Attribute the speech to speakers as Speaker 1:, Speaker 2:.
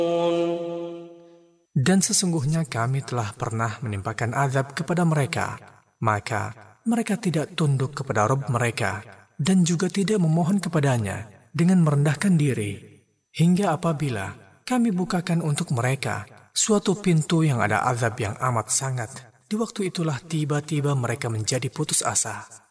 Speaker 1: Dan sesungguhnya kami telah pernah menimpakan azab kepada mereka, maka mereka tidak tunduk kepada Rabb mereka, dan juga tidak memohon kepadanya dengan merendahkan diri. Hingga apabila kami bukakan untuk mereka suatu pintu yang ada azab yang amat sangat, di waktu itulah tiba-tiba mereka menjadi putus asa.